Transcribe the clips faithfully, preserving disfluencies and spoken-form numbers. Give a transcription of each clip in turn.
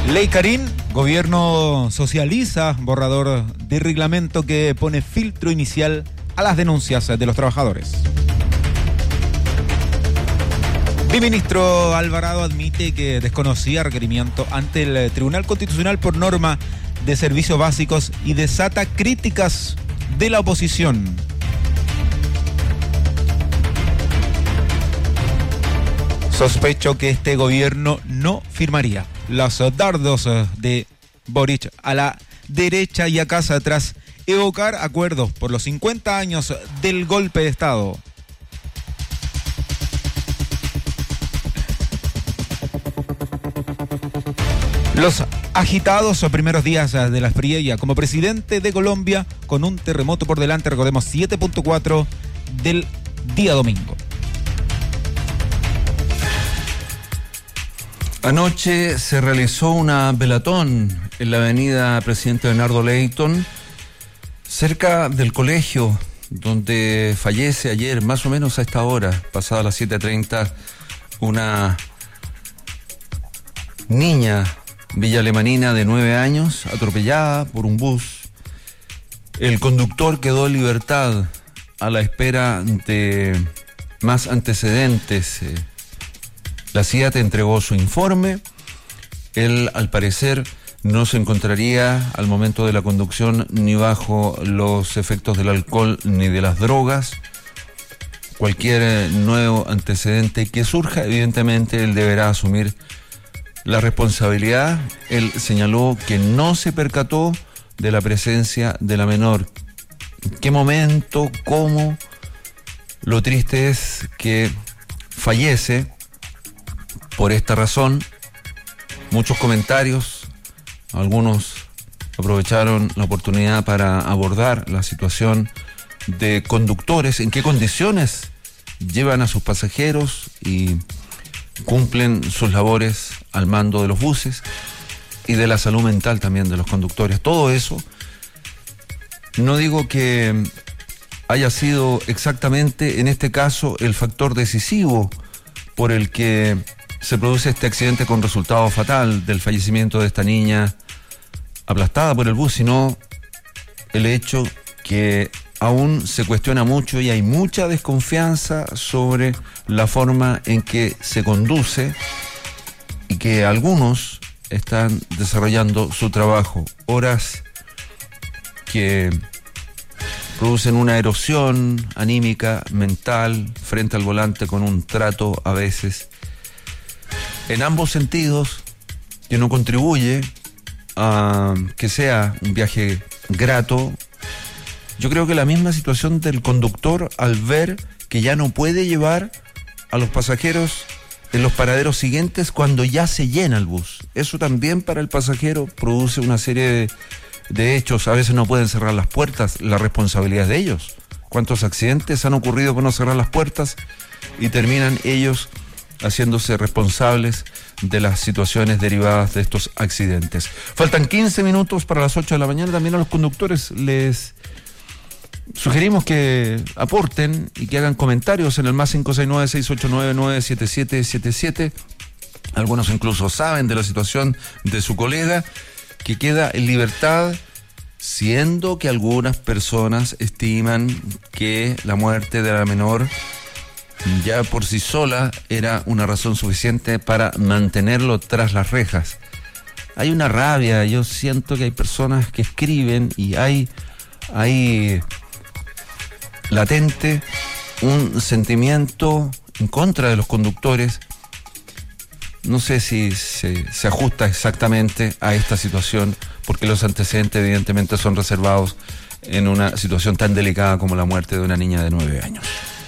Ley Karin, gobierno socializa borrador de reglamento que pone filtro inicial a las denuncias de los trabajadores. El ministro Alvarado admite que desconocía requerimiento ante el Tribunal Constitucional por norma de servicios básicos y desata críticas de la oposición. Sospecho que este gobierno no firmaría los dardos de Boric a la derecha y a casa tras evocar acuerdos por los cincuenta años del golpe de Estado. Los agitados primeros días de la Espriella como presidente de Colombia con un terremoto por delante, recordemos siete punto cuatro del día domingo. Anoche se realizó una velatón en la avenida Presidente Bernardo Leyton, cerca del colegio donde fallece ayer, más o menos a esta hora, pasada las siete treinta, una niña villalemanina de nueve años, atropellada por un bus. El conductor quedó en libertad a la espera de más antecedentes. La C I A T entregó su informe. Él, al parecer, no se encontraría al momento de la conducción ni bajo los efectos del alcohol ni de las drogas. Cualquier nuevo antecedente que surja, evidentemente, él deberá asumir la responsabilidad. Él señaló que no se percató de la presencia de la menor. ¿En qué momento? ¿Cómo? Lo triste es que fallece por esta razón. Muchos comentarios, algunos aprovecharon la oportunidad para abordar la situación de conductores, en qué condiciones llevan a sus pasajeros y cumplen sus labores al mando de los buses, y de la salud mental también de los conductores. Todo eso, no digo que haya sido exactamente en este caso el factor decisivo por el que se produce este accidente con resultado fatal del fallecimiento de esta niña aplastada por el bus, sino el hecho que aún se cuestiona mucho y hay mucha desconfianza sobre la forma en que se conduce y que algunos están desarrollando su trabajo. Horas que producen una erosión anímica, mental, frente al volante, con un trato a veces en ambos sentidos que no contribuye a que sea un viaje grato. Yo creo que la misma situación del conductor al ver que ya no puede llevar a los pasajeros en los paraderos siguientes cuando ya se llena el bus. Eso también para el pasajero produce una serie de, de hechos. A veces no pueden cerrar las puertas, la responsabilidad es de ellos. ¿Cuántos accidentes han ocurrido por no cerrar las puertas y terminan ellos haciéndose responsables de las situaciones derivadas de estos accidentes? Faltan quince minutos para las ocho de la mañana. También a los conductores les sugerimos que aporten y que hagan comentarios en el más cinco seis nueve, seis ocho nueve, nueve siete siete siete siete. Algunos incluso saben de la situación de su colega que queda en libertad, siendo que algunas personas estiman que la muerte de la menor ya por sí sola era una razón suficiente para mantenerlo tras las rejas. Hay una rabia, yo siento que hay personas que escriben y hay, hay latente un sentimiento en contra de los conductores. No sé si se, se ajusta exactamente a esta situación, porque los antecedentes evidentemente son reservados en una situación tan delicada como la muerte de una niña de nueve años.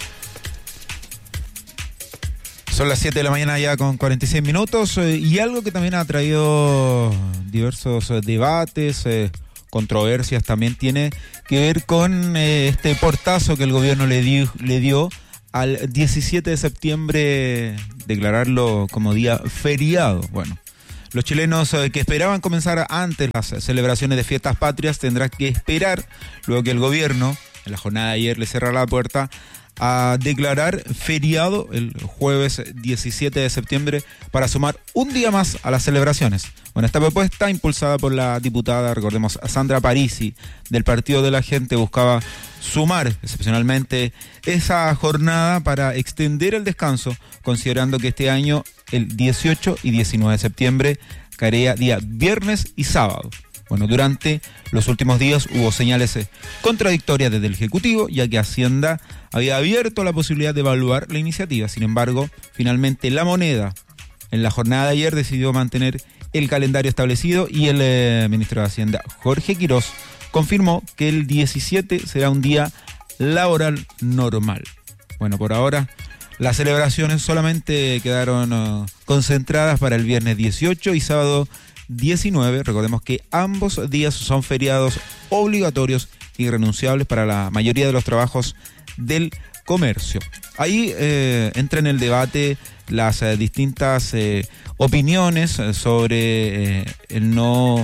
Son las siete de la mañana ya con cuarenta y seis minutos, eh, y algo que también ha traído diversos eh, debates, eh, controversias, también tiene que ver con eh, este portazo que el gobierno le dio, le dio al diecisiete de septiembre, declararlo como día feriado. Bueno, los chilenos eh, que esperaban comenzar antes las celebraciones de fiestas patrias tendrán que esperar, luego que el gobierno en la jornada de ayer le cerrara la puerta a declarar feriado el jueves diecisiete de septiembre para sumar un día más a las celebraciones. Bueno, esta propuesta, impulsada por la diputada, recordemos, Sandra Parisi, del Partido de la Gente, buscaba sumar excepcionalmente esa jornada para extender el descanso, considerando que este año el dieciocho y diecinueve de septiembre caería día viernes y sábado. Bueno, durante los últimos días hubo señales contradictorias desde el Ejecutivo, ya que Hacienda había abierto la posibilidad de evaluar la iniciativa. Sin embargo, finalmente la Moneda, en la jornada de ayer, decidió mantener el calendario establecido y el eh, ministro de Hacienda, Jorge Quirós, confirmó que el diecisiete será un día laboral normal. Bueno, por ahora las celebraciones solamente quedaron uh, concentradas para el viernes dieciocho y sábado diecinueve. Recordemos que ambos días son feriados obligatorios y irrenunciables para la mayoría de los trabajos del comercio. Ahí eh, entra en el debate las eh, distintas eh, opiniones sobre eh, el no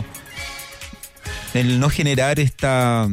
el no generar esta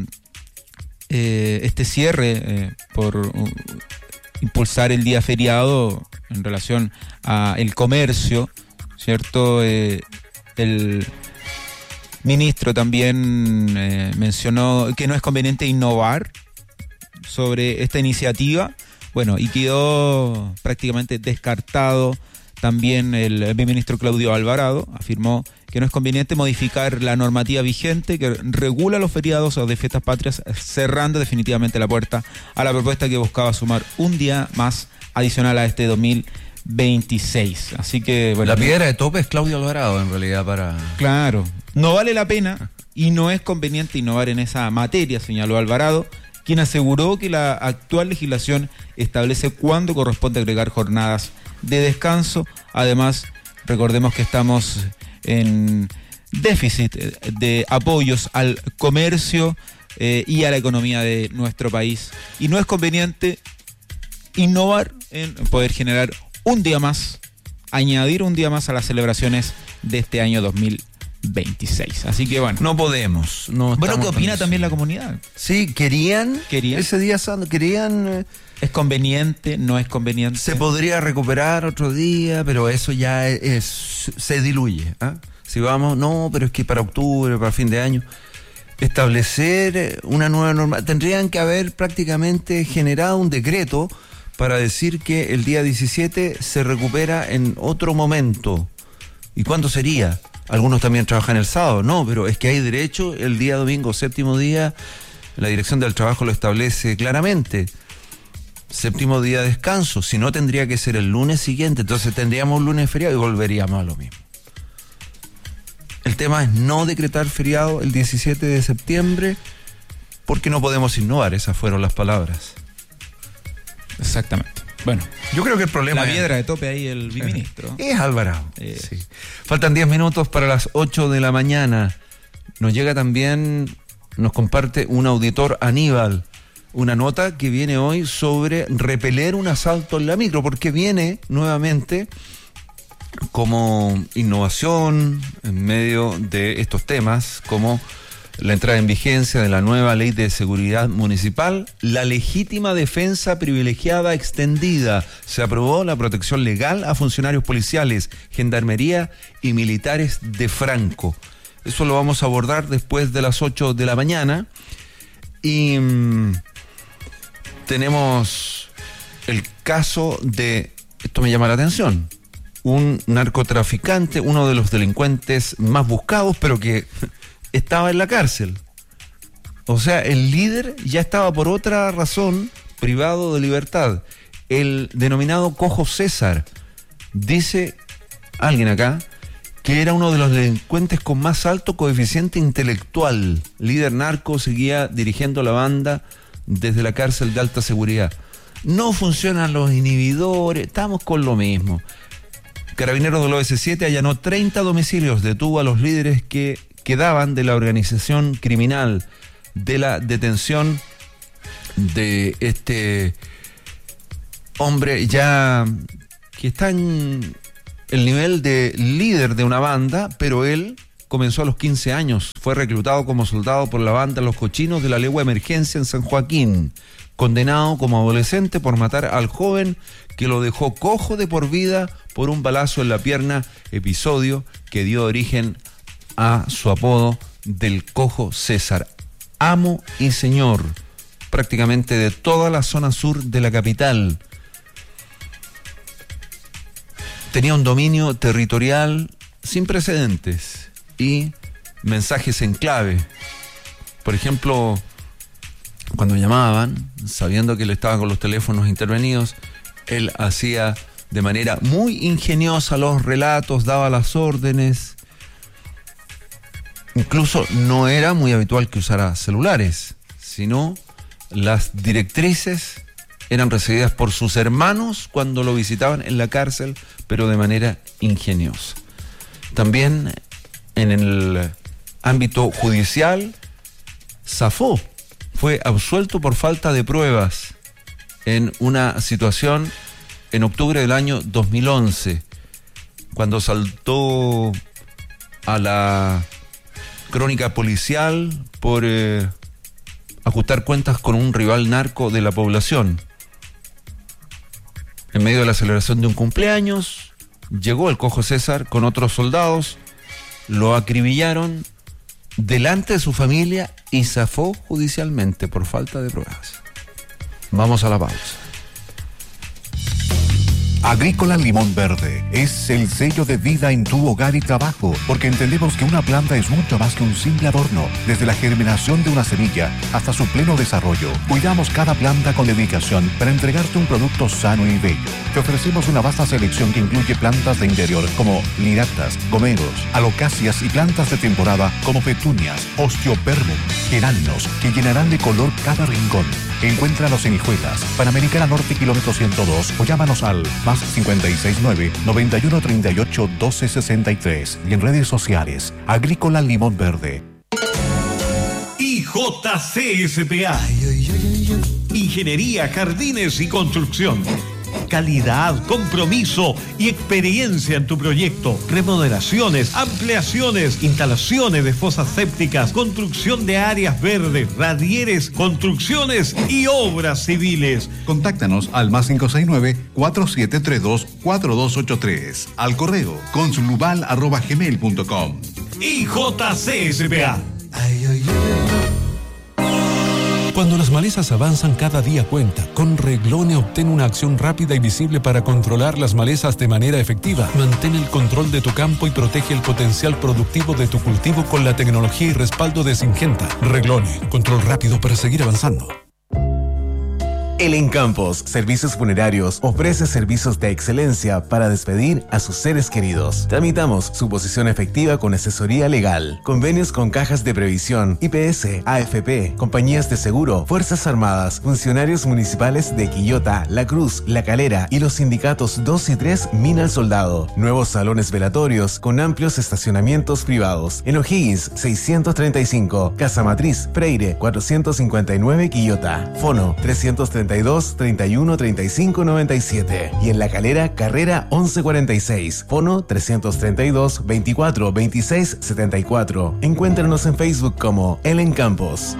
eh, este cierre eh, por uh, impulsar el día feriado en relación a el comercio, ¿cierto? Eh, el ministro también eh, mencionó que no es conveniente innovar sobre esta iniciativa. Bueno, y quedó prácticamente descartado también el, el ministro Claudio Alvarado. Afirmó que no es conveniente modificar la normativa vigente que regula los feriados o de fiestas patrias, cerrando definitivamente la puerta a la propuesta que buscaba sumar un día más adicional a este dos mil veintiséis. Así que, bueno, la piedra de tope es Claudio Alvarado, en realidad, para... Claro, no vale la pena y no es conveniente innovar en esa materia, señaló Alvarado, quien aseguró que la actual legislación establece cuándo corresponde agregar jornadas de descanso. Además, recordemos que estamos en déficit de apoyos al comercio eh, y a la economía de nuestro país. Y no es conveniente innovar en poder generar un día más, añadir un día más a las celebraciones de este año dos mil veintiséis. Así que bueno. No podemos. No bueno, ¿qué opina también la comunidad? Sí, querían, querían. ese día santo, querían... Eh, ¿Es conveniente? ¿No es conveniente? Se podría recuperar otro día, pero eso ya es, es se diluye. ¿eh? Si vamos, no, pero es que para octubre, para fin de año, establecer una nueva norma, tendrían que haber prácticamente generado un decreto para decir que el día diecisiete se recupera en otro momento. ¿Y cuándo sería? Algunos también trabajan el sábado, no, pero es que hay derecho el día domingo, séptimo día, la Dirección del Trabajo lo establece claramente. Séptimo día de descanso, si no tendría que ser el lunes siguiente, entonces tendríamos un lunes feriado y volveríamos a lo mismo. El tema es no decretar feriado el diecisiete de septiembre porque no podemos innovar, esas fueron las palabras. Exactamente. Bueno, yo creo que el problema la es... piedra de tope ahí el viceministro. Es Alvarado. Eh. Sí. Faltan diez minutos para las ocho de la mañana. Nos llega también, nos comparte un auditor, Aníbal, una nota que viene hoy sobre repeler un asalto en la micro, porque viene nuevamente como innovación en medio de estos temas, como la entrada en vigencia de la nueva ley de seguridad municipal, la legítima defensa privilegiada extendida. Se aprobó la protección legal a funcionarios policiales, gendarmería y militares de Franco. Eso lo vamos a abordar después de las ocho de la mañana. Y mmm, tenemos el caso de, esto me llama la atención, un narcotraficante, uno de los delincuentes más buscados, pero que estaba en la cárcel. O sea, el líder ya estaba por otra razón privado de libertad. El denominado Cojo César, dice alguien acá, que era uno de los delincuentes con más alto coeficiente intelectual. Líder narco, seguía dirigiendo la banda desde la cárcel de alta seguridad. No funcionan los inhibidores, estamos con lo mismo. Carabineros del O S siete allanó treinta domicilios, detuvo a los líderes que quedaban de la organización criminal, de la detención de este hombre ya que está en el nivel de líder de una banda, pero él comenzó a los quince años, fue reclutado como soldado por la banda Los Cochinos de la Legua Emergencia en San Joaquín, condenado como adolescente por matar al joven que lo dejó cojo de por vida por un balazo en la pierna, episodio que dio origen a su apodo del Cojo César, amo y señor prácticamente de toda la zona sur de la capital. Tenía un dominio territorial sin precedentes y mensajes en clave. Por ejemplo, cuando llamaban, sabiendo que él estaba con los teléfonos intervenidos, él hacía de manera muy ingeniosa los relatos, daba las órdenes. Incluso no era muy habitual que usara celulares, sino las directrices eran recibidas por sus hermanos cuando lo visitaban en la cárcel, pero de manera ingeniosa. También en el ámbito judicial zafó, fue absuelto por falta de pruebas en una situación en octubre del año dos mil once, cuando saltó a la crónica policial por eh, ajustar cuentas con un rival narco de la población. En medio de la celebración de un cumpleaños, llegó el Cojo César con otros soldados, lo acribillaron delante de su familia y zafó judicialmente por falta de pruebas. Vamos a la pausa. Agrícola Limón Verde es el sello de vida en tu hogar y trabajo, porque entendemos que una planta es mucho más que un simple adorno. Desde la germinación de una semilla hasta su pleno desarrollo, cuidamos cada planta con dedicación para entregarte un producto sano y bello. Te ofrecemos una vasta selección que incluye plantas de interior como liractas, gomeros, alocacias y plantas de temporada como petunias, osteoperbum, geranios, que llenarán de color cada rincón. Encuéntranos en Hijuelas, Panamericana Norte, kilómetro ciento dos, o llámanos al más cincuenta y seis nueve, noventa y uno treinta y ocho, doce sesenta y tres y en redes sociales. Agrícola Limón Verde. I J C S P A. Ingeniería, jardines y construcción. Calidad, compromiso y experiencia en tu proyecto. Remodelaciones, ampliaciones, instalaciones de fosas sépticas, construcción de áreas verdes, radieres, construcciones y obras civiles. Contáctanos al más cinco seis nueve, cuatro siete tres dos, cuatro dos ocho tres. Al correo consulubal arroba gmail punto com. I J C S P A. Cuando las malezas avanzan, cada día cuenta. Con Reglone obtén una acción rápida y visible para controlar las malezas de manera efectiva. Mantén el control de tu campo y protege el potencial productivo de tu cultivo con la tecnología y respaldo de Syngenta. Reglone, control rápido para seguir avanzando. El Encampos Servicios Funerarios ofrece servicios de excelencia para despedir a sus seres queridos. Tramitamos suposición efectiva con asesoría legal, convenios con cajas de previsión, I P S, A F P, compañías de seguro, Fuerzas Armadas, funcionarios municipales de Quillota, La Cruz, La Calera y los sindicatos dos y tres Mina al Soldado. Nuevos salones velatorios con amplios estacionamientos privados. En O'Higgins seiscientos treinta y cinco, Casa Matriz, Freire cuatrocientos cincuenta y nueve, Quillota. Fono trescientos treinta y dos, treinta y uno, treinta y cinco, noventa y siete. Y en La Calera, Carrera once cuarenta y seis. Fono trescientos treinta y dos, veinticuatro, veintiséis, setenta y cuatro. Encuéntranos en Facebook como El Encampos.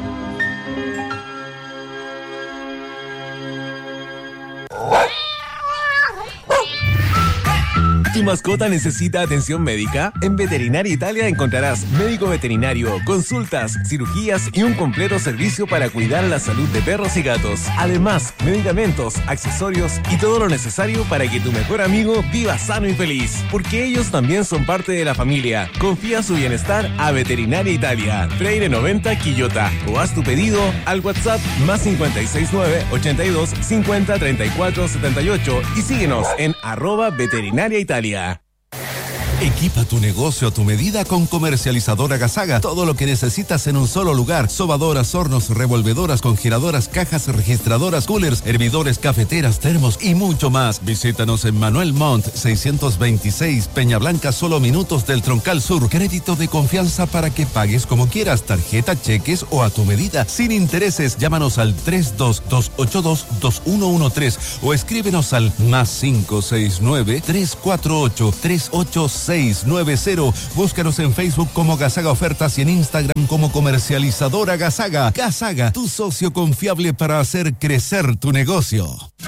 ¿Tu mascota necesita atención médica? En Veterinaria Italia encontrarás médico veterinario, consultas, cirugías y un completo servicio para cuidar la salud de perros y gatos. Además, medicamentos, accesorios y todo lo necesario para que tu mejor amigo viva sano y feliz. Porque ellos también son parte de la familia. Confía su bienestar a Veterinaria Italia, Freire noventa, Quillota. O haz tu pedido al WhatsApp más cincuenta y seis nueve, ochenta y dos, cincuenta, treinta y cuatro, setenta y ocho y síguenos en arroba Veterinaria Italia. Equipa tu negocio a tu medida con Comercializadora Gasaga. Todo lo que necesitas en un solo lugar. Sobadoras, hornos, revolvedoras, congeladoras, cajas registradoras, coolers, hervidores, cafeteras, termos y mucho más. Visítanos en Manuel Montt, seiscientos veintiséis, Peña Blanca, solo minutos del Troncal Sur. Crédito de confianza para que pagues como quieras, tarjeta, cheques o a tu medida, sin intereses. Llámanos al tres dos dos ocho dos, dos uno uno tres o escríbenos al más cinco seis nueve, tres cuatro ocho, tres ocho seis nueve cero. Búscanos en Facebook como Gasaga Ofertas y en Instagram como Comercializadora Gasaga. Gasaga, tu socio confiable para hacer crecer tu negocio.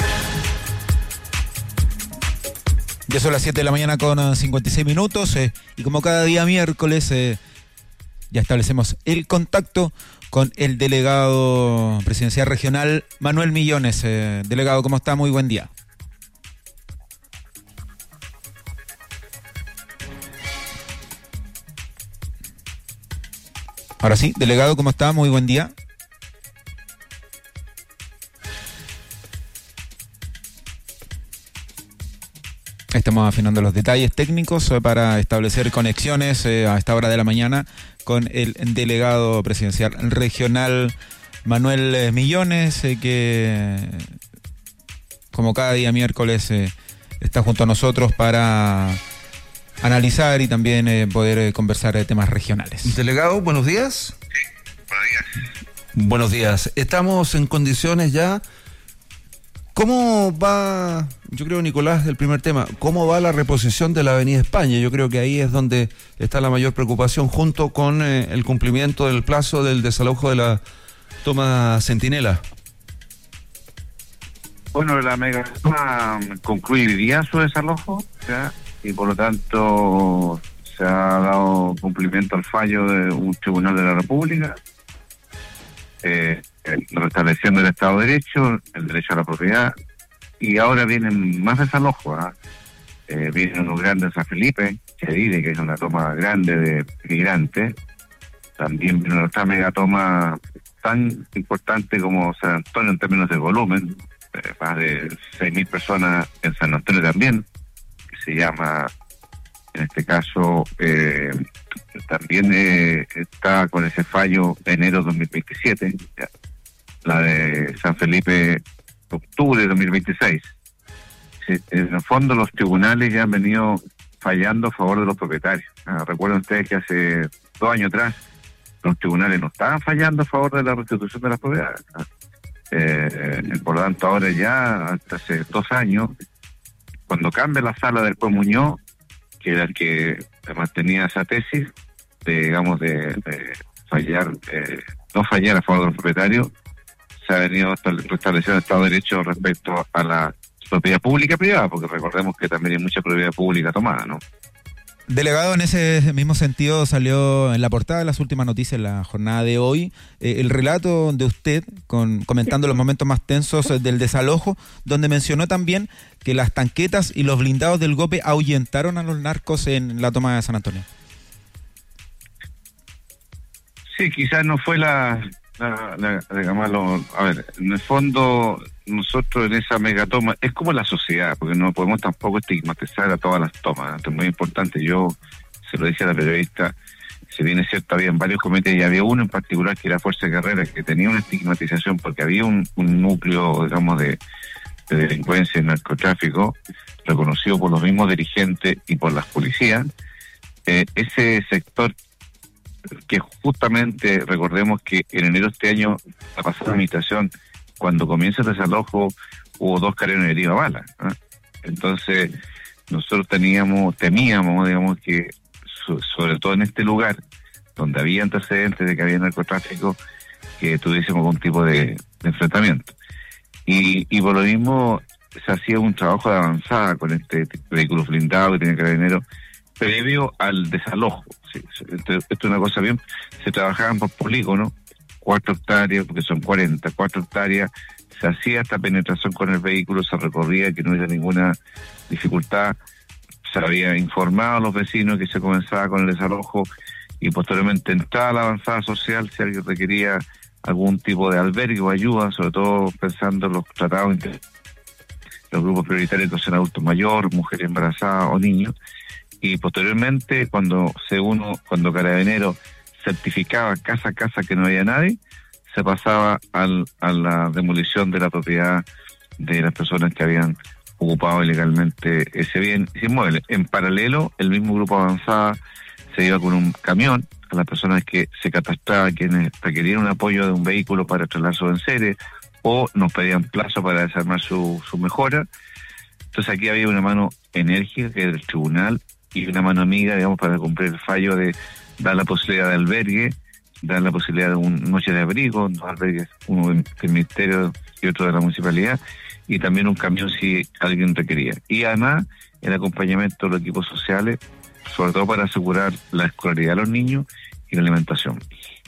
Ya son las siete de la mañana con cincuenta y seis minutos eh, y como cada día miércoles eh, ya establecemos el contacto con el delegado presidencial regional Manuel Millones. Eh, delegado, ¿cómo está? Muy buen día. Ahora sí, delegado, ¿cómo está? Muy buen día. Estamos afinando los detalles técnicos para establecer conexiones eh, a esta hora de la mañana con el delegado presidencial regional Manuel Millones, eh, que como cada día miércoles eh, está junto a nosotros para analizar y también eh, poder eh, conversar de temas regionales. Delegado, buenos días. Sí, buenos días. Buenos días. Estamos en condiciones ya. ¿Cómo va, yo creo, Nicolás, del primer tema, cómo va la reposición de la Avenida España? Yo creo que ahí es donde está la mayor preocupación, junto con eh, el cumplimiento del plazo del desalojo de la toma Centinela. Bueno, la megatoma concluiría su desalojo, ¿ya? Y por lo tanto se ha dado cumplimiento al fallo de un tribunal de la República, eh, restableciendo el Estado de Derecho, el derecho a la propiedad, y ahora vienen más desalojos. ¿eh? Eh, vienen unos grandes San Felipe, Chedide, que es una toma grande de migrantes. También viene otra megatoma tan importante como San Antonio en términos de volumen, eh, más de seis mil personas en San Antonio también, que se llama, en este caso, eh, también eh, está con ese fallo de enero de dos mil veintisiete, ya. La de San Felipe, octubre de dos mil veintiséis. Sí, en el fondo los tribunales ya han venido fallando a favor de los propietarios. Ah, recuerden ustedes que hace dos años atrás los tribunales no estaban fallando a favor de la restitución de las propiedades. Ah, eh, por lo tanto, ahora ya, hasta hace dos años, cuando cambia la sala del juez Muñoz, que era el que mantenía esa tesis, de, digamos, de, de fallar, eh, no fallar a favor de los propietarios, se ha venido restableciendo el Estado de Derecho respecto a la propiedad pública y privada, porque recordemos que también hay mucha propiedad pública tomada, ¿no? Delegado, en ese mismo sentido salió en la portada de las últimas noticias en la jornada de hoy eh, el relato de usted con, comentando los momentos más tensos eh, del desalojo, donde mencionó también que las tanquetas y los blindados del golpe ahuyentaron a los narcos en la toma de San Antonio. Sí, quizás no fue la... La, la, digamos, lo, a ver, en el fondo nosotros en esa megatoma es como la sociedad, porque no podemos tampoco estigmatizar a todas las tomas. Esto es muy importante. Yo se lo dije a la periodista, si bien es cierto había varios comités y había uno en particular que era Fuerza Guerrera, que tenía una estigmatización porque había un, un núcleo, digamos, de, de delincuencia y narcotráfico reconocido por los mismos dirigentes y por las policías. Eh, ese sector, que justamente recordemos que en enero de este año, la pasada administración, cuando comienza el desalojo, hubo dos careros heridos a bala. ¿eh? Entonces, nosotros teníamos, temíamos, digamos, que so, sobre todo en este lugar, donde había antecedentes de que había narcotráfico, que tuviésemos algún tipo de, de enfrentamiento. Y, y por lo mismo, se hacía un trabajo de avanzada con este vehículo blindado que tenía carabineros, previo al desalojo. Sí, esto, esto es una cosa bien, se trabajaban por polígono, cuatro hectáreas, porque son cuarenta, cuatro hectáreas, se hacía esta penetración con el vehículo, se recorría, que no hubiera ninguna dificultad, se había informado a los vecinos que se comenzaba con el desalojo y posteriormente entraba la avanzada social si alguien requería algún tipo de albergue o ayuda, sobre todo pensando en los tratados entre los grupos prioritarios que son adultos mayores, mujeres embarazadas o niños. Y posteriormente, cuando se uno, cuando Carabineros certificaba casa a casa que no había nadie, se pasaba al, a la demolición de la propiedad de las personas que habían ocupado ilegalmente ese bien, ese inmueble. En paralelo, el mismo grupo avanzada se iba con un camión a las personas que se catastraban, quienes requerían un apoyo de un vehículo para trasladar sus enseres o nos pedían plazo para desarmar su, su mejora. Entonces aquí había una mano enérgica que era el tribunal y una mano amiga, digamos, para cumplir el fallo de dar la posibilidad de albergue, dar la posibilidad de una noche de abrigo, dos albergues, uno del Ministerio y otro de la Municipalidad, y también un camión si alguien requería. Y además, el acompañamiento de los equipos sociales, sobre todo para asegurar la escolaridad de los niños y la alimentación.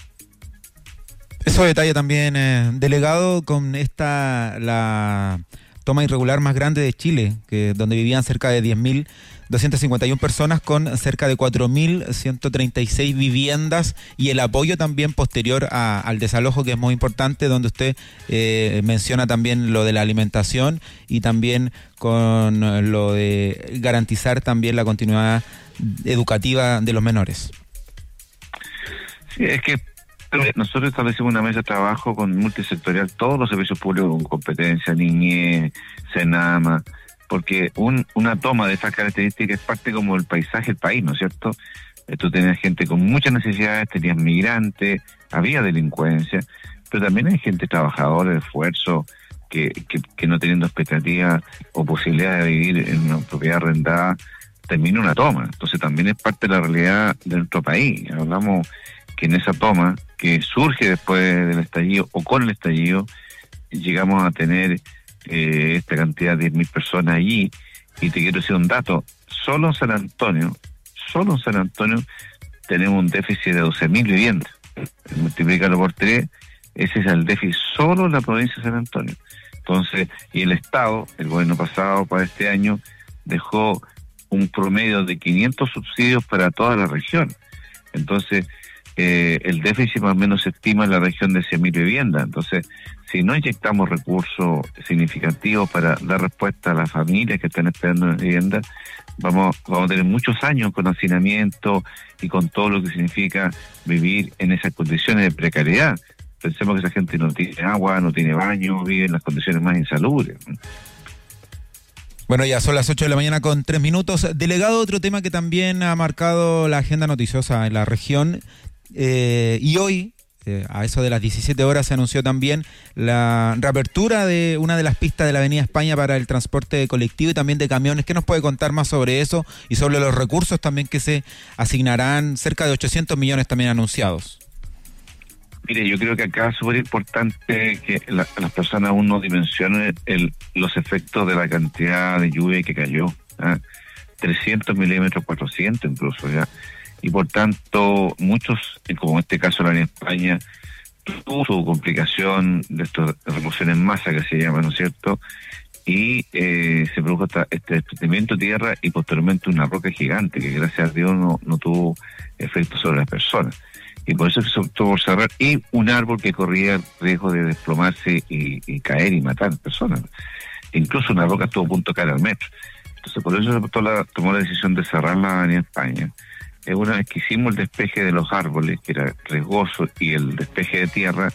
Eso detalla también, eh, delegado, con esta la toma irregular más grande de Chile, que donde vivían cerca de diez mil doscientas cincuenta y una personas con cerca de cuatro mil ciento treinta y seis viviendas, y el apoyo también posterior a, al desalojo, que es muy importante, donde usted eh, menciona también lo de la alimentación y también con lo de garantizar también la continuidad educativa de los menores. Sí, es que nosotros establecimos una mesa de trabajo con multisectorial, todos los servicios públicos con competencia, niñez, Senama, porque un, una toma de estas características es parte como del paisaje del país, ¿no es cierto? Tú tenías gente con muchas necesidades, tenías migrantes, había delincuencia, pero también hay gente trabajadora de esfuerzo que, que, que no teniendo expectativas o posibilidad de vivir en una propiedad arrendada, termina una toma. Entonces también es parte de la realidad de nuestro país. Hablamos que en esa toma, que surge después del estallido o con el estallido, llegamos a tener eh, esta cantidad de diez mil personas allí. Y te quiero decir un dato, solo en San Antonio, solo en San Antonio tenemos un déficit de doce mil viviendas. Multiplícalo por tres, ese es el déficit solo en la provincia de San Antonio. Entonces, y el Estado, el gobierno pasado para este año, dejó un promedio de quinientos subsidios para toda la región. Entonces, eh, el déficit más o menos se estima en la región de cien mil viviendas. Entonces, si no inyectamos recursos significativos para dar respuesta a las familias que están esperando una vivienda, vamos, vamos a tener muchos años con hacinamiento y con todo lo que significa vivir en esas condiciones de precariedad. Pensemos que esa gente no tiene agua, no tiene baño, vive en las condiciones más insalubres. Bueno, ya son las ocho de la mañana con tres minutos. Delegado, otro tema que también ha marcado la agenda noticiosa en la región, eh, y hoy, eh, a eso de las diecisiete horas, se anunció también la reapertura de una de las pistas de la Avenida España para el transporte colectivo y también de camiones. ¿Qué nos puede contar más sobre eso y sobre los recursos también que se asignarán? Cerca de ochocientos millones también anunciados. Mire, yo creo que acá es súper importante que la, las personas aún no dimensionen el, los efectos de la cantidad de lluvia que cayó. ¿eh? trescientos milímetros, cuatrocientos incluso ya. Y por tanto, muchos, como en este caso la Avenida España, tuvo su complicación de estas remoción en masa que se llama, ¿no es cierto? Y eh, se produjo esta, este desprendimiento de tierra y posteriormente una roca gigante que gracias a Dios no, no tuvo efecto sobre las personas. Y por eso se optó por cerrar, y un árbol que corría el riesgo de desplomarse y, y caer y matar personas. Incluso una roca estuvo a punto de caer al metro. Entonces por eso se tomó la, tomó la decisión de cerrar la Avenida España. Eh, una vez que hicimos el despeje de los árboles, que era riesgoso, y el despeje de tierra,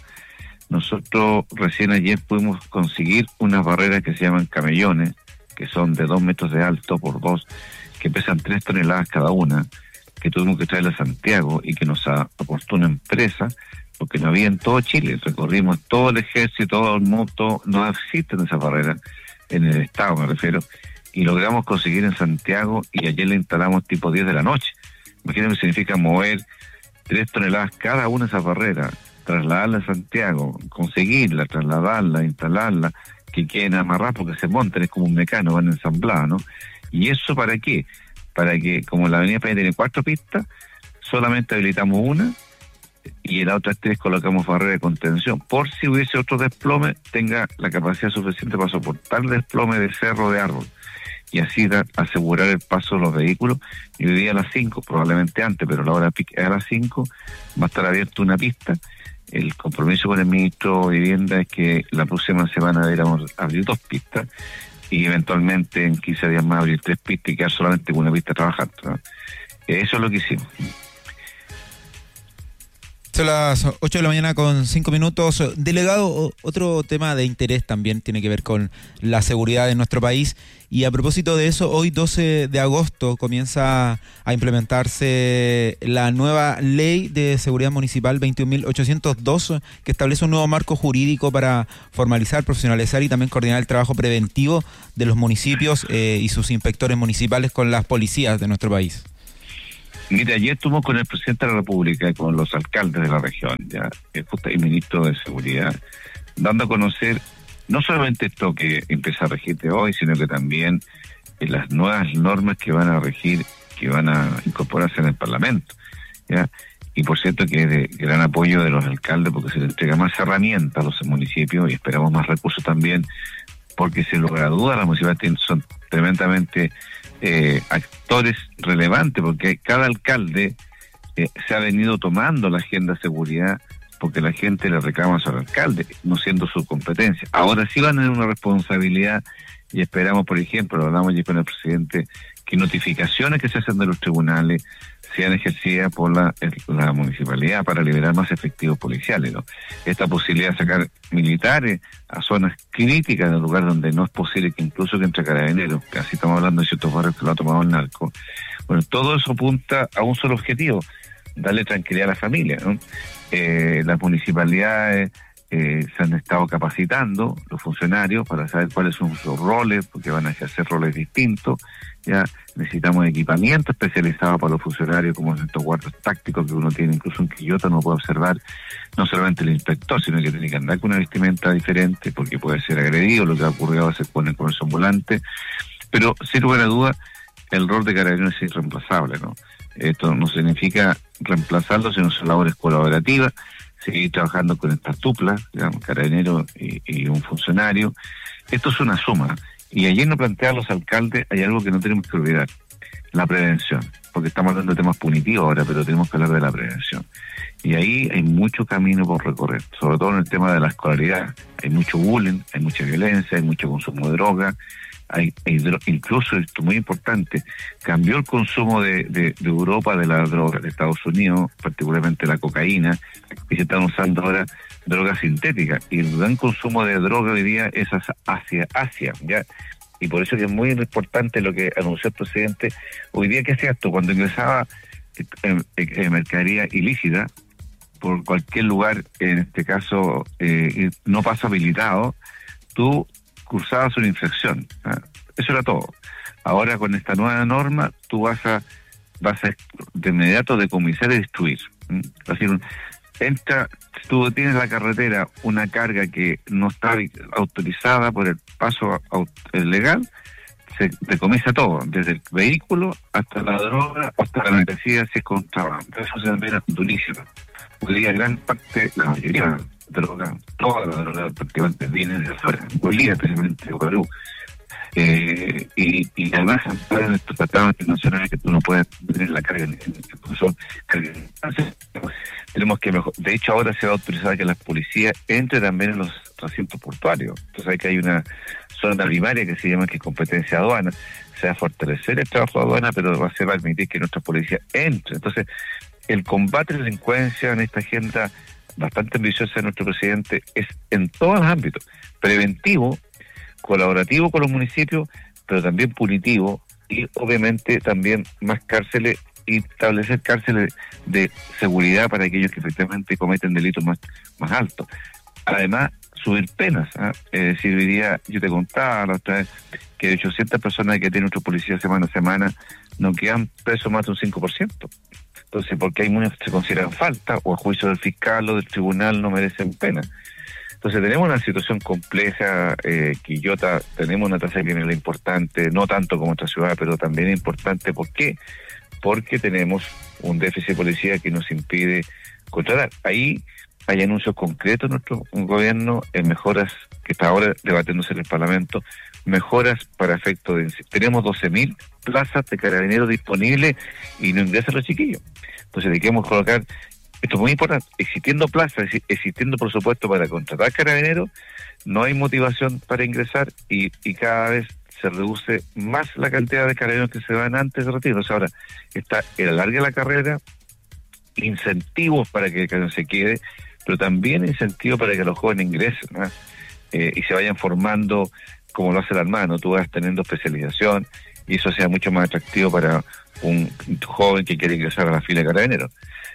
nosotros recién ayer pudimos conseguir unas barreras que se llaman camellones, que son de dos metros de alto por dos, que pesan tres toneladas cada una, que tuvimos que traerla a Santiago y que nos aportó una empresa, porque no había en todo Chile. Recorrimos todo el ejército, todo el moto, no existen esas barreras, en el estado me refiero, y logramos conseguir en Santiago, y ayer le instalamos tipo diez de la noche. Imagínense, significa mover tres toneladas cada una de esas barreras, trasladarla a Santiago, conseguirla, trasladarla, instalarla, que queden amarradas porque se montan, es como un mecano, van ensambladas, ¿no? ¿Y eso para qué? Para que, como la Avenida España tiene cuatro pistas, solamente habilitamos una y en las otras tres colocamos barrera de contención. Por si hubiese otro desplome, tenga la capacidad suficiente para soportar el desplome de cerro de árbol. Y así da, asegurar el paso de los vehículos. Y hoy día a las cinco, probablemente antes, pero la hora pic a las cinco, va a estar abierta una pista. El compromiso con el ministro de Vivienda es que la próxima semana deberíamos abrir dos pistas, y eventualmente en quince días más abrir tres pistas y quedar solamente con una pista trabajando, ¿no? Eso es lo que hicimos. Son las ocho de la mañana con cinco minutos. Delegado, otro tema de interés también tiene que ver con la seguridad de nuestro país. Y a propósito de eso, hoy doce de agosto comienza a implementarse la nueva Ley de Seguridad Municipal veintiún mil ochocientos dos, que establece un nuevo marco jurídico para formalizar, profesionalizar y también coordinar el trabajo preventivo de los municipios eh, y sus inspectores municipales con las policías de nuestro país. Mira, ayer estuvimos con el presidente de la República y con los alcaldes de la región, ya el ministro de Seguridad, dando a conocer no solamente esto que empieza a regir de hoy, sino que también eh, las nuevas normas que van a regir, que van a incorporarse en el Parlamento, ya. Y por cierto que es de gran apoyo de los alcaldes porque se les entrega más herramientas a los municipios y esperamos más recursos también, porque sin lugar a dudas las municipalidades son tremendamente eh, actores relevantes, porque cada alcalde eh, se ha venido tomando la agenda de seguridad porque la gente le reclama a su alcalde, no siendo su competencia. Ahora sí van a tener una responsabilidad y esperamos, por ejemplo, lo hablamos ya con el presidente, que notificaciones que se hacen de los tribunales sean ejercidas por la, la municipalidad para liberar más efectivos policiales, ¿no? Esta posibilidad de sacar militares a zonas críticas, en el lugar donde no es posible que incluso que entre carabineros, que así estamos hablando de ciertos barrios que lo ha tomado el narco. Bueno, todo eso apunta a un solo objetivo, darle tranquilidad a la familia, ¿no? Eh, las municipalidades eh, se han estado capacitando, los funcionarios, para saber cuáles son sus roles, porque van a ejercer roles distintos. Ya necesitamos equipamiento especializado para los funcionarios, como estos guardias tácticos que uno tiene, incluso en Quillota no puede observar no solamente el inspector, sino que tiene que andar con una vestimenta diferente porque puede ser agredido, lo que ha ocurrido a veces con el comercio ambulante. Pero sin lugar a duda, el rol de carabineros es irreemplazable, ¿no? Esto no significa reemplazarlo, sino son labores colaborativas, seguir trabajando con estas duplas, digamos, carabinero y, y un funcionario. Esto es una suma. Y ayer nos planteaban los alcaldes, hay algo que no tenemos que olvidar, la prevención, porque estamos hablando de temas punitivos ahora, pero tenemos que hablar de la prevención. Y ahí hay mucho camino por recorrer, sobre todo en el tema de la escolaridad. Hay mucho bullying, hay mucha violencia, hay mucho consumo de droga, hay, hay dro- incluso, esto es muy importante, cambió el consumo de, de, de Europa de la droga, de Estados Unidos, particularmente la cocaína, y se están usando ahora drogas sintéticas, y el gran consumo de droga hoy día es hacia Asia, ¿ya? Y por eso que es muy importante lo que anunció el presidente hoy día, que es cierto, cuando ingresaba en, en mercadería ilícita por cualquier lugar, en este caso eh, no pasa habilitado, tú cursabas una infracción, ¿eh? Eso era todo. Ahora con esta nueva norma tú vas a vas a de inmediato decomisar y destruir, ¿eh? Es decir, entra, si tú tienes la carretera una carga que no está autorizada por el paso legal, se decomisa todo, desde el vehículo hasta la droga, hasta la mercancía, si es contrabando. Eso se ve durísimo. Hoy día gran parte, la mayoría de la droga, toda la droga prácticamente viene de afuera, Bolivia, especialmente de Perú. Eh, y, y además en estos tratados internacionales que tú no puedes tener la carga en el son cargas. Entonces, tenemos que mejor, de hecho ahora se va a autorizar que las policías entre también en los recintos portuarios. Entonces hay que hay una zona primaria que se llama que es competencia de aduana, se va a fortalecer el trabajo de aduana, pero va a ser permitir que nuestra policía entre. Entonces el combate a la delincuencia en esta agenda bastante ambiciosa de nuestro presidente es en todos los ámbitos, preventivo, colaborativo con los municipios, pero también punitivo y obviamente también más cárceles y establecer cárceles de seguridad para aquellos que efectivamente cometen delitos más, más altos. Además, subir penas, ¿eh? Es decir, hoy día, yo te contaba la otra vez que de ochocientas personas que tiene nuestra policía semana a semana no quedan presos más de un cinco por ciento. Entonces, porque hay muchos que se consideran falta o a juicio del fiscal o del tribunal no merecen pena. Entonces tenemos una situación compleja, eh, Quillota, tenemos una tasa de criminalidad importante, no tanto como otra ciudad, pero también importante. ¿Por qué? Porque tenemos un déficit de policía que nos impide controlar. Ahí hay anuncios concretos de nuestro gobierno en mejoras que está ahora debatiéndose en el Parlamento, mejoras para efecto de... Tenemos doce mil plazas de carabineros disponibles y no ingresan los chiquillos. Entonces debemos colocar... Esto es muy importante, existiendo plazas, existiendo por supuesto para contratar carabineros, no hay motivación para ingresar y, y cada vez se reduce más la cantidad de carabineros que se van antes de retiro. O sea, ahora está el alargue de la carrera, incentivos para que el camión se quede, pero también incentivos para que los jóvenes ingresen, ¿no? eh, y se vayan formando como lo hace la Armada, ¿no? Tú vas teniendo especialización y eso sea mucho más atractivo para un joven que quiere ingresar a la fila de carabineros.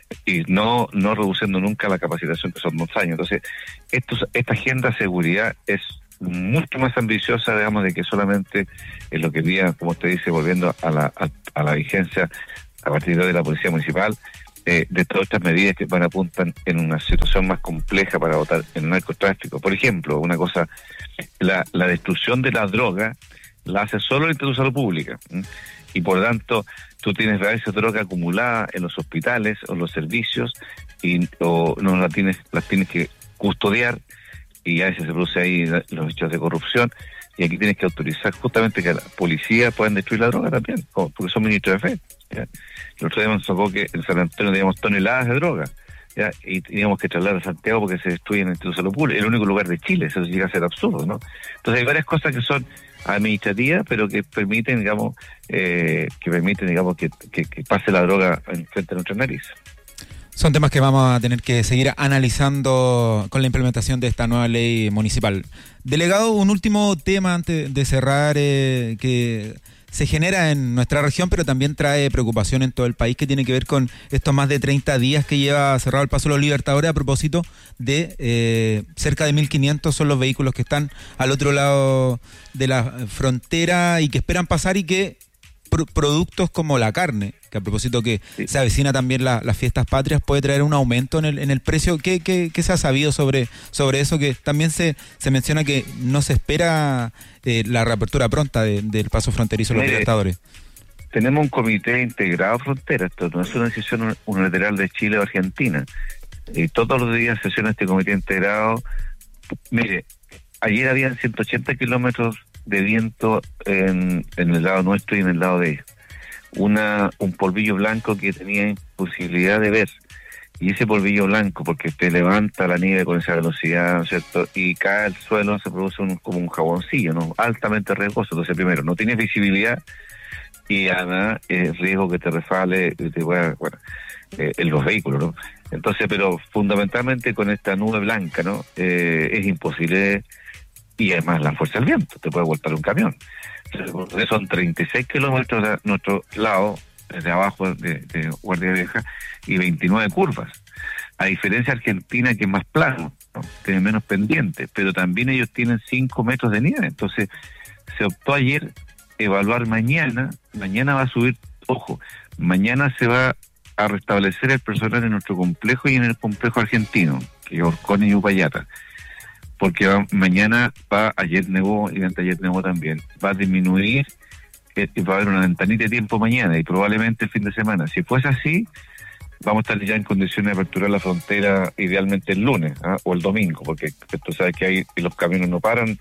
Y no no reduciendo nunca la capacitación, que son dos años. Entonces, estos, esta agenda de seguridad es mucho más ambiciosa, digamos, de que solamente en lo que día, como usted dice, volviendo a la, a, a la vigencia a partir de la Policía Municipal, eh, de todas estas medidas que van apuntan en una situación más compleja para votar en el narcotráfico. Por ejemplo, una cosa, la, la destrucción de la droga la hace solo el Instituto de Salud Pública, ¿sí? Y por lo tanto tú tienes a veces droga acumulada en los hospitales o en los servicios y o no la tienes, las tienes que custodiar y a veces se produce ahí los hechos de corrupción y aquí tienes que autorizar justamente que la policía puedan destruir la droga también, porque son ministros de fe. ¿Ya? El otro día nos tocó que en San Antonio teníamos toneladas de droga, ¿ya? Y teníamos que trasladar a Santiago porque se destruye en el Instituto de Salud Pública, el único lugar de Chile, eso llega a ser absurdo, ¿no? Entonces hay varias cosas que son administrativas, pero que permiten, digamos, eh, que permiten, digamos, que, que, que pase la droga en frente a nuestras narices. Son temas que vamos a tener que seguir analizando con la implementación de esta nueva ley municipal. Delegado, un último tema antes de cerrar, eh, que se genera en nuestra región, pero también trae preocupación en todo el país, que tiene que ver con estos más de treinta días que lleva cerrado el Paso de los Libertadores, a propósito de eh, cerca de mil quinientos son los vehículos que están al otro lado de la frontera y que esperan pasar, y que pro- productos como la carne, que a propósito que sí. se avecina también la, las fiestas patrias, puede traer un aumento en el, en el precio. ¿Qué, qué, qué se ha sabido sobre, sobre eso? Que también se, se menciona que no se espera eh, la reapertura pronta de, del paso fronterizo de los Libertadores. Tenemos un comité integrado frontera, esto no es una decisión unilateral de Chile o Argentina. Y todos los días sesiona este comité integrado. Mire, ayer habían ciento ochenta kilómetros de viento en, en el lado nuestro y en el lado de ellos. Una, un polvillo blanco que tenía imposibilidad de ver. Y ese polvillo blanco, porque te levanta la nieve con esa velocidad, ¿no es cierto? Y cae al suelo, se produce un, como un jaboncillo, ¿no? Altamente riesgoso. Entonces, primero, no tienes visibilidad y además es riesgo que te resbale, que te pueda, bueno, eh, en los vehículos, ¿no? Entonces, pero fundamentalmente con esta nube blanca, ¿no? Eh, es imposible, y además la fuerza del viento, te puede voltar un camión. Entonces, son treinta y seis kilómetros de nuestro lado, desde abajo de, de Guardia Vieja, y veintinueve curvas. A diferencia de Argentina, que es más plano, ¿no? Tiene menos pendientes, pero también ellos tienen cinco metros de nieve. Entonces, se optó ayer evaluar mañana, mañana va a subir, ojo, mañana se va a restablecer el personal en nuestro complejo y en el complejo argentino, que es Orcón y Upallata, porque va, mañana va, ayer nevó y anteayer nevó también, va a disminuir, eh, va a haber una ventanita de tiempo mañana y probablemente el fin de semana. Si fuese así, vamos a estar ya en condiciones de aperturar la frontera idealmente el lunes, ¿ah? o el domingo, porque tú sabes que ahí los camiones no paran,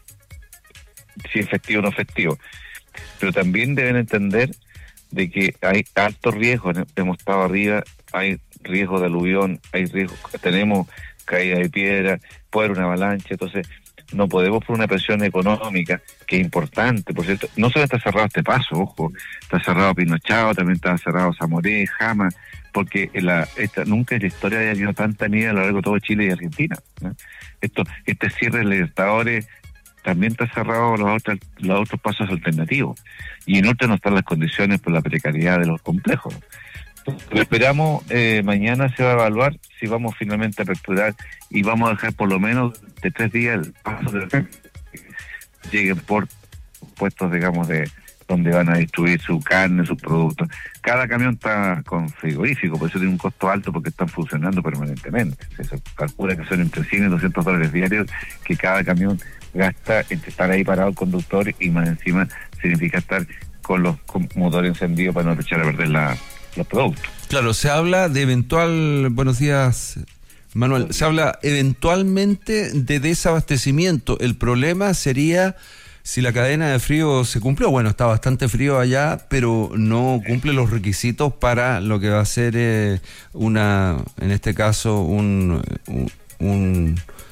si es festivo o no festivo. Pero también deben entender de que hay alto riesgo, hemos estado arriba, hay riesgo de aluvión, hay riesgo, tenemos caída de piedra, puede haber una avalancha, entonces no podemos por una presión económica, que es importante, por cierto, no solo está cerrado este paso, ojo, está cerrado Pinochao, también está cerrado Zamoré, Jama, porque la, esta, nunca en la historia haya habido tanta nieve a lo largo de todo Chile y Argentina, ¿no? Esto, este cierre de Libertadores también está cerrado los otros, los otros pasos alternativos, y en otros no están las condiciones por la precariedad de los complejos. Lo esperamos, eh, mañana se va a evaluar si vamos finalmente a aperturar y vamos a dejar por lo menos de tres días el paso de que lleguen por puestos, digamos, de donde van a distribuir su carne, sus productos. Cada camión está con frigorífico, por eso tiene un costo alto, porque están funcionando permanentemente. Se calcula que son entre cien y doscientos dólares diarios que cada camión gasta entre estar ahí parado el conductor, y más encima significa estar con los con motores encendidos para no echar a perder la, los productos. Claro, se habla de eventual, buenos días Manuel, se habla eventualmente de desabastecimiento. El problema sería si la cadena de frío se cumplió. Bueno, está bastante frío allá, pero no cumple los requisitos para lo que va a ser eh, una, en este caso, un, un, un,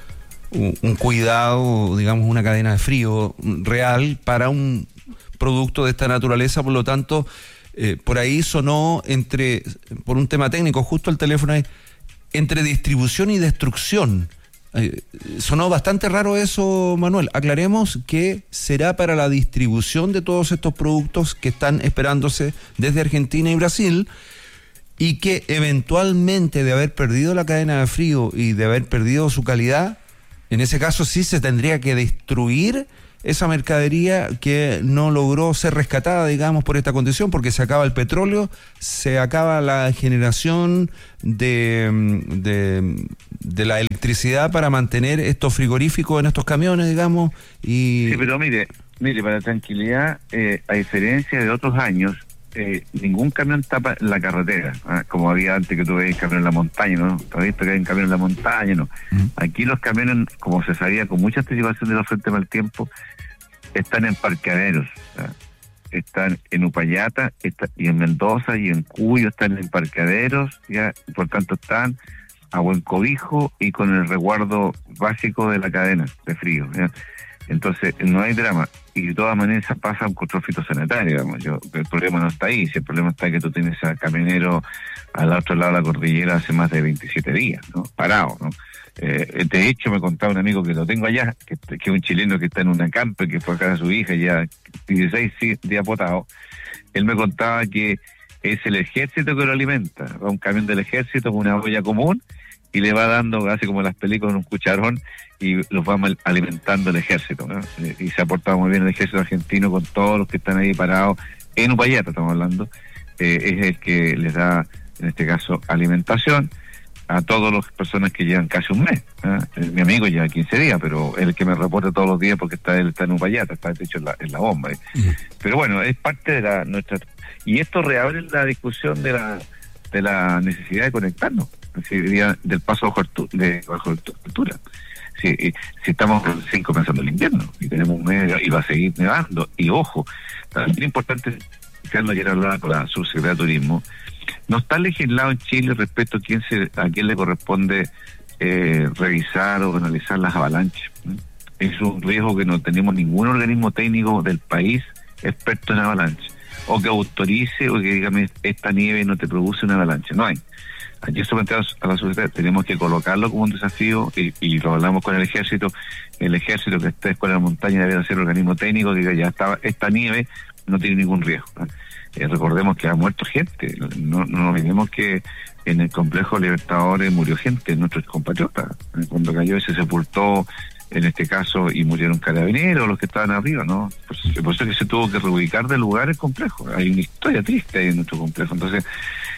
un cuidado, digamos, una cadena de frío real para un producto de esta naturaleza. Por lo tanto, eh, por ahí sonó entre, por un tema técnico, justo el teléfono ahí, entre distribución y destrucción. Eh, sonó bastante raro eso, Manuel. Aclaremos que será para la distribución de todos estos productos que están esperándose desde Argentina y Brasil, y que eventualmente, de haber perdido la cadena de frío y de haber perdido su calidad, en ese caso sí se tendría que destruir esa mercadería que no logró ser rescatada, digamos, por esta condición, porque se acaba el petróleo, se acaba la generación de, de, de la electricidad para mantener estos frigoríficos en estos camiones, digamos. Y... Sí, pero mire, mire, para tranquilidad, eh, a diferencia de otros años, Eh, ningún camión tapa la carretera, ¿eh? Como había antes que tú veías camión en la montaña, ¿no? ¿Te has visto que hay un camión en la montaña? No. Uh-huh. Aquí los camiones, como se sabía con mucha anticipación de los frentes mal tiempo, están en parqueaderos, ¿eh? Están en Upayata está, y en Mendoza y en Cuyo están en parqueaderos, ya, por tanto están a buen cobijo y con el resguardo básico de la cadena de frío, ¿ya? Entonces no hay drama, y de todas maneras pasa un control fitosanitario, digamos. Yo, el problema no está ahí, si el problema está que tú tienes a camionero al otro lado de la cordillera hace más de veintisiete días, ¿no? Parado, ¿no? Eh, de hecho me contaba un amigo que lo tengo allá, que, que es un chileno que está en una camper, que fue a casa de su hija ya dieciséis días botado. Él me contaba que es el ejército que lo alimenta, va un camión del ejército con una olla común y le va dando, así como las películas, un cucharón, y los va alimentando el ejército, ¿no? Y se ha portado muy bien el ejército argentino con todos los que están ahí parados en Upayata, estamos hablando, eh, es el que les da, en este caso, alimentación a todas las personas que llevan casi un mes, ¿eh? Mi amigo lleva quince días, pero es el que me reporta todos los días porque está él está en Upayata, está de hecho en la, en la bomba, ¿eh? Uh-huh. Pero bueno, es parte de la nuestra, y esto reabre la discusión de la de la necesidad de conectarnos, ¿sí? Del paso de bajo altura. Si, si estamos recién comenzando el invierno y tenemos un mes y va a seguir nevando, y ojo, también es importante, Carlos ayer hablaba con la subsecretaria de Turismo, no está legislado en Chile respecto a quién se, a quién le corresponde eh, revisar o analizar las avalanchas. Es un riesgo que no tenemos ningún organismo técnico del país experto en avalanchas, o que autorice o que diga esta nieve no te produce una avalancha, no hay. Ayer se planteó a la sociedad, tenemos que colocarlo como un desafío, y, y lo hablamos con el ejército, el ejército que está en Escuela de Montaña debe ser organismo técnico que diga ya estaba, esta nieve no tiene ningún riesgo, ¿no? Eh, recordemos que ha muerto gente, no, no olvidemos que en el complejo Libertadores murió gente, nuestros compatriotas, cuando cayó y se sepultó, en este caso, y murieron carabineros, los que estaban arriba, ¿no? Por, por eso es que se tuvo que reubicar de lugar el complejo, hay una historia triste ahí en nuestro complejo, entonces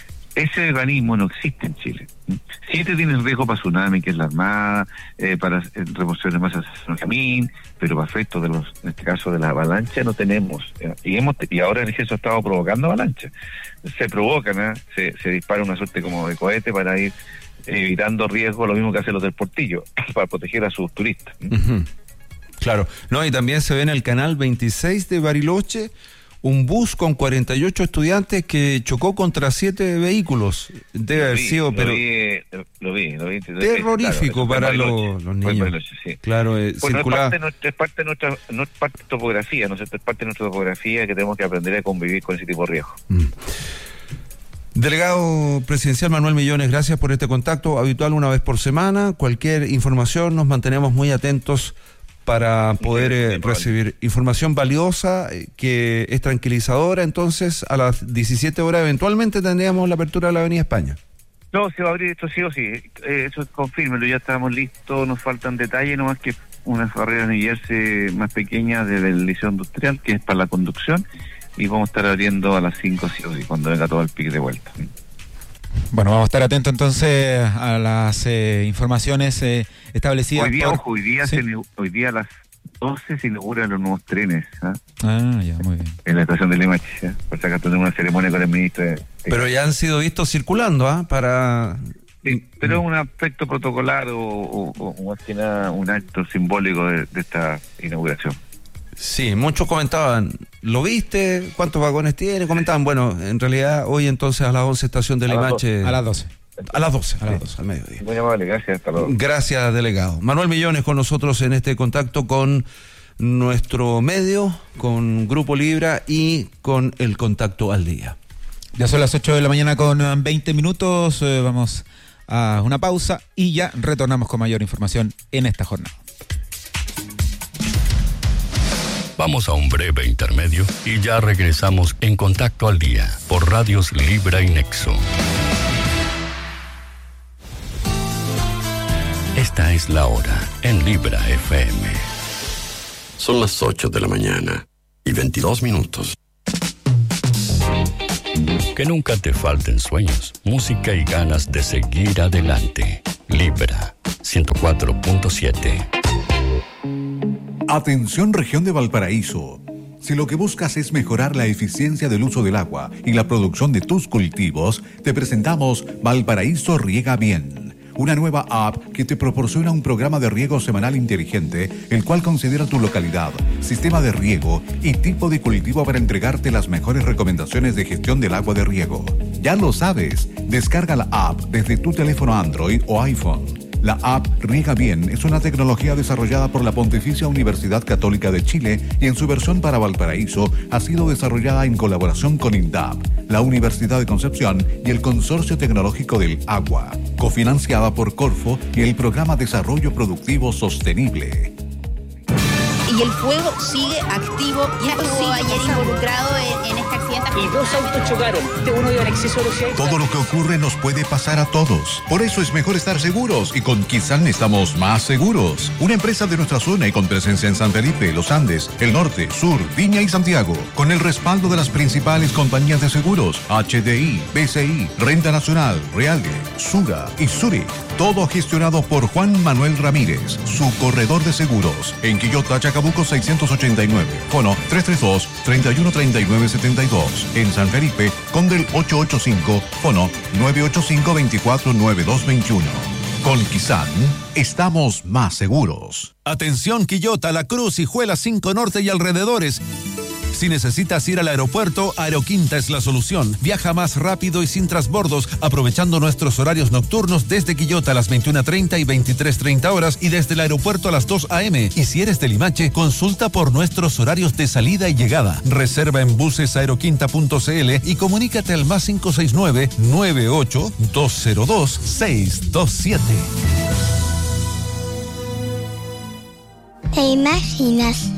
ese organismo no existe en Chile. Sí te tiene riesgo para tsunami, que es la Armada, eh, para eh, remoción de masas en el camino, pero para efectos de los, en este caso de la avalancha, no tenemos. Eh, y hemos y ahora el ejército ha estado provocando avalanchas. Se provocan, ¿eh? se, se dispara una suerte como de cohete para ir evitando riesgo, lo mismo que hacen los del Portillo, para proteger a sus turistas. Uh-huh. Claro. No, y también se ve en el canal veintiséis de Bariloche un bus con cuarenta y ocho estudiantes que chocó contra siete vehículos. Debe haber sido, pero... Lo vi, lo vi, lo vi. Terrorífico, claro, para los, los niños. Bariloche, sí. Claro, eh, bueno, circular... es parte de nuestra, es parte de nuestra, no es parte de topografía, ¿no es cierto? Es parte de nuestra topografía que tenemos que aprender a convivir con ese tipo de riesgo. Mm. Delegado presidencial Manuel Millones, gracias por este contacto habitual una vez por semana. Cualquier información nos mantenemos muy atentos para poder eh, recibir información valiosa, eh, que es tranquilizadora. Entonces, a las diecisiete horas eventualmente tendríamos la apertura de la Avenida España. No, se va a abrir esto sí o sí, eh, eso confírmelo, ya estamos listos, nos faltan detalles, nomás que unas barreras de Jersey más pequeñas desde el liceo industrial, que es para la conducción, y vamos a estar abriendo a las cinco sí o sí, cuando venga todo el pique de vuelta. Bueno, vamos a estar atentos entonces a las eh, informaciones eh, establecidas. Hoy día, por... ojo, hoy día, ¿sí? se, hoy día a las doce se inauguran los nuevos trenes. ¿eh? Ah, ya, muy bien. En la estación de Limache, ¿eh? Por si acaso tenemos una ceremonia con el ministro. De... Pero ya han sido vistos circulando, ¿ah? ¿eh? Para... Sí, pero es un aspecto protocolar o, o, o más que nada un acto simbólico de, de esta inauguración. Sí, muchos comentaban, ¿lo viste? ¿Cuántos vagones tiene? Comentaban, bueno, en realidad hoy entonces a las once estación de Limache. A las doce. A las doce, a las doce, al mediodía. Muy amable, gracias, hasta luego. Gracias, delegado. Manuel Millones con nosotros en este contacto con nuestro medio, con Grupo Libra y con el Contacto al Día. Ya son las ocho de la mañana con veinte minutos, eh, vamos a una pausa y ya retornamos con mayor información en esta jornada. Vamos a un breve intermedio y ya regresamos en Contacto al Día por Radios Libra y Nexo. Esta es la hora en Libra F M. Son las ocho de la mañana y veintidós minutos. Que nunca te falten sueños, música y ganas de seguir adelante. Libra ciento cuatro punto siete. Atención, región de Valparaíso. Si lo que buscas es mejorar la eficiencia del uso del agua y la producción de tus cultivos, te presentamos Valparaíso Riega Bien, una nueva app que te proporciona un programa de riego semanal inteligente, el cual considera tu localidad, sistema de riego y tipo de cultivo para entregarte las mejores recomendaciones de gestión del agua de riego. Ya lo sabes, descarga la app desde tu teléfono Android o iPhone. La app Riega Bien es una tecnología desarrollada por la Pontificia Universidad Católica de Chile y en su versión para Valparaíso ha sido desarrollada en colaboración con INDAP, la Universidad de Concepción y el Consorcio Tecnológico del Agua, cofinanciada por Corfo y el Programa Desarrollo Productivo Sostenible. Y el fuego sigue activo. Ya estuvo ayer involucrado en, en este accidente. Y dos autos chocaron. Uno iba en exceso de velocidad. Todo lo que ocurre nos puede pasar a todos. Por eso es mejor estar seguros. Y con Kisan estamos más seguros. Una empresa de nuestra zona y con presencia en San Felipe, Los Andes, el Norte, Sur, Viña y Santiago. Con el respaldo de las principales compañías de seguros. H D I, B C I, Renta Nacional, Reale, Sura y Zurich. Todo gestionado por Juan Manuel Ramírez, su corredor de seguros. En Quillota, Chacabuco seiscientos ochenta y nueve. Fono tres tres dos, tres uno tres nueve siete dos. En San Felipe, Condel ochocientos ochenta y cinco. Fono nueve ocho cinco, dos cuatro nueve dos dos uno. Con Kisan, estamos más seguros. Atención Quillota, La Cruz, Hijuela, cinco Norte y alrededores. Si necesitas ir al aeropuerto, Aeroquinta es la solución. Viaja más rápido y sin transbordos, aprovechando nuestros horarios nocturnos desde Quillota a las veintiuna treinta y veintitrés treinta horas y desde el aeropuerto a las dos a eme. Y si eres de Limache, consulta por nuestros horarios de salida y llegada. Reserva en buses aeroquinta punto c l y comunícate al más cinco seis nueve, nueve ocho dos cero dos, seis dos siete. ¿Te imaginas